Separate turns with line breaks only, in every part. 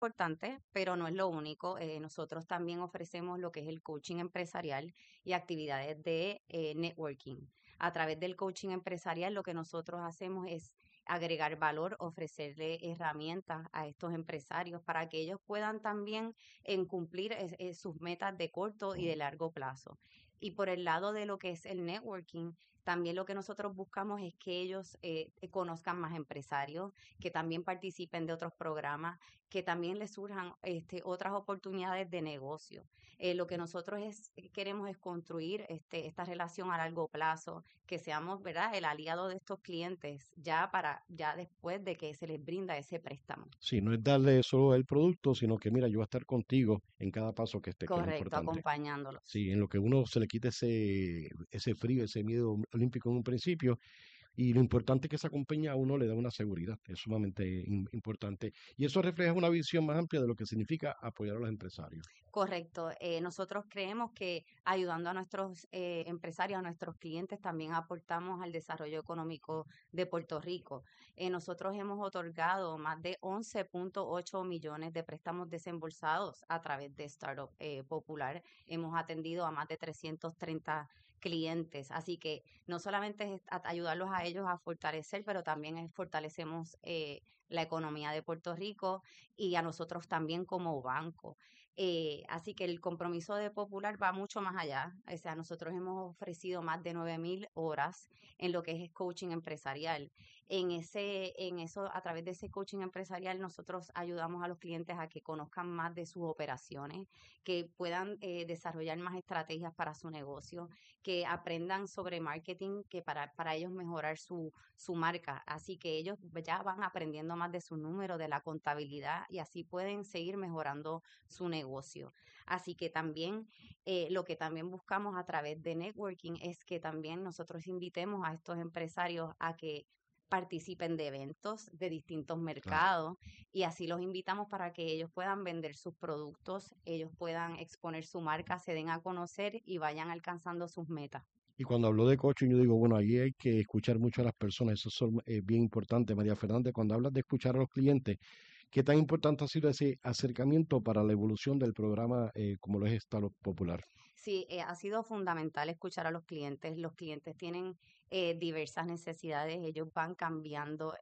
importante, pero no es lo único. Nosotros también ofrecemos lo que es el coaching empresarial y actividades de networking. A través del coaching empresarial, lo que nosotros hacemos es agregar valor, ofrecerle herramientas a estos empresarios para que ellos puedan también cumplir sus metas de corto y de largo plazo. Y por el lado de lo que es el networking, también lo que nosotros buscamos es que ellos conozcan más empresarios, que también participen de otros programas, que también les surjan otras oportunidades de negocio. Lo que nosotros queremos es construir esta relación a largo plazo, que seamos, ¿verdad?, el aliado de estos clientes ya después de que se les brinda ese préstamo.
Sí, no es darle solo el producto, sino que mira, yo voy a estar contigo en cada paso que esté, que es lo
Correcto,
importante.
acompañándolos.
Sí, en lo que uno se le quite ese frío, ese miedo olímpico en un principio. Y lo importante es que esa compañía a uno le da una seguridad, es sumamente importante. Y eso refleja una visión más amplia de lo que significa apoyar a los empresarios.
Correcto. Nosotros creemos que ayudando a nuestros empresarios, a nuestros clientes, también aportamos al desarrollo económico de Puerto Rico. Nosotros hemos otorgado más de 11.8 millones de préstamos desembolsados a través de Startup Popular. Hemos atendido a más de 330 clientes. Así que no solamente es ayudarlos a ellos a fortalecer, pero también fortalecemos la economía de Puerto Rico y a nosotros también como banco. Así que el compromiso de Popular va mucho más allá. O sea, nosotros hemos ofrecido más de 9.000 horas en lo que es coaching empresarial. En eso, a través de ese coaching empresarial, nosotros ayudamos a los clientes a que conozcan más de sus operaciones, que puedan desarrollar más estrategias para su negocio, que aprendan sobre marketing, que para ellos mejorar su marca. Así que ellos ya van aprendiendo más de su número, de la contabilidad y así pueden seguir mejorando su negocio. Así que también lo que también buscamos a través de networking es que también nosotros invitemos a estos empresarios a que participen de eventos de distintos
Claro.
mercados y así los invitamos para que ellos puedan vender sus productos, ellos puedan exponer su marca, se den a conocer y vayan alcanzando sus metas.
Y cuando hablo de coaching, yo digo, bueno, ahí hay que escuchar mucho a las personas, eso es bien importante. María Fernández, cuando hablas de escuchar a los clientes, ¿qué tan importante ha sido ese acercamiento para la evolución del programa como lo es Estado Popular?
Sí, ha sido fundamental escuchar a los clientes. Los clientes tienen diversas necesidades, ellos van cambiando,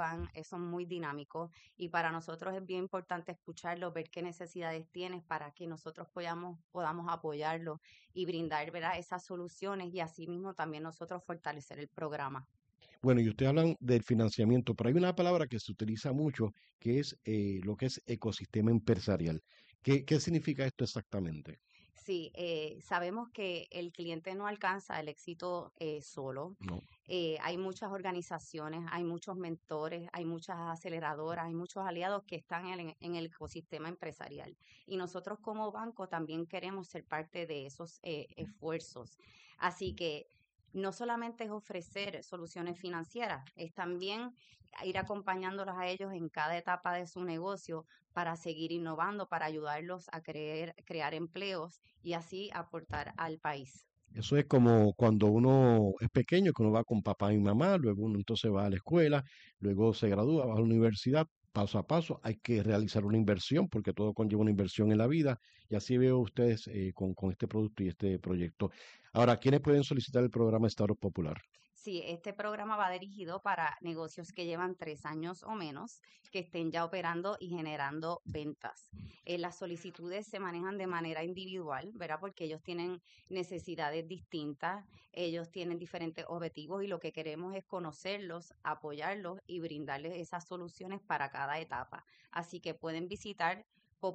son muy dinámicos y para nosotros es bien importante escucharlos, ver qué necesidades tienes para que nosotros podamos apoyarlos y brindar, ¿verdad?, esas soluciones y asimismo también nosotros fortalecer el programa.
Bueno, y ustedes hablan del financiamiento, pero hay una palabra que se utiliza mucho, que es lo que es ecosistema empresarial. ¿Qué significa esto exactamente?
Sí, sabemos que el cliente no alcanza el éxito solo.
No.
Hay muchas organizaciones, hay muchos mentores, hay muchas aceleradoras, hay muchos aliados que están en el ecosistema empresarial. Y nosotros como banco también queremos ser parte de esos esfuerzos. Así que no solamente es ofrecer soluciones financieras, es también ir acompañándolos a ellos en cada etapa de su negocio para seguir innovando, para ayudarlos a crear empleos y así aportar al país.
Eso es como cuando uno es pequeño, que uno va con papá y mamá, luego uno entonces va a la escuela, luego se gradúa, va a la universidad, paso a paso, hay que realizar una inversión, porque todo conlleva una inversión en la vida, y así veo ustedes con este producto y este proyecto. Ahora, ¿quiénes pueden solicitar el programa Estado Popular?
Sí, este programa va dirigido para negocios que llevan 3 años o menos, que estén ya operando y generando ventas. Las solicitudes se manejan de manera individual, ¿verdad? Porque ellos tienen necesidades distintas, ellos tienen diferentes objetivos y lo que queremos es conocerlos, apoyarlos y brindarles esas soluciones para cada etapa. Así que pueden visitar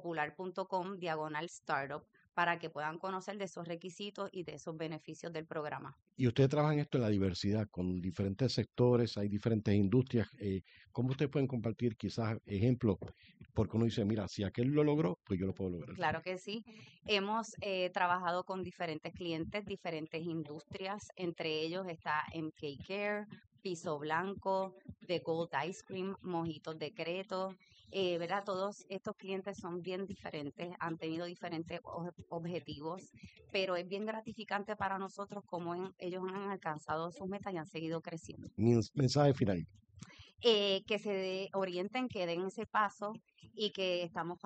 popular.com/startup para que puedan conocer de esos requisitos y de esos beneficios del programa.
Y ustedes trabajan esto en la diversidad, con diferentes sectores, hay diferentes industrias. ¿Cómo ustedes pueden compartir quizás ejemplos? Porque uno dice, mira, si aquel lo logró, pues yo lo puedo lograr
Claro
también.
que sí. Hemos trabajado con diferentes clientes, diferentes industrias. Entre ellos está MK Care, Piso Blanco, The Gold Ice Cream, Mojitos Decreto. ¿Verdad? Todos estos clientes son bien diferentes, han tenido diferentes objetivos, pero es bien gratificante para nosotros cómo ellos han alcanzado sus metas y han seguido creciendo.
Mensaje final.
que se orienten, que den ese paso y que estamos